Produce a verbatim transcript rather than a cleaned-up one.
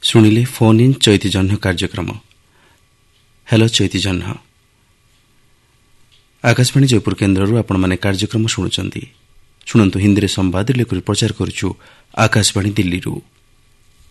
ଶୁଣିଲେ phone in Chaiti ଜହ୍ନ କାର୍ଯ୍ୟକ୍ରମ। ହ୍ୟାଲୋ ଚୈତି ଜହ୍ନ। ଆକାଶବାଣୀ ଜୟପୁର କେନ୍ଦ୍ରରୁ ଆପଣମାନେ କାର୍ଯ୍ୟକ୍ରମ ଶୁଣୁଛନ୍ତି। ଶୁଣନ୍ତୁ ହିନ୍ଦୀରେ ସମ୍ବାଦ ଲେଖୁରି ପ୍ରଚାର କରୁଛୁ ଆକାଶବାଣୀ ଦିଲ୍ଲୀରୁ।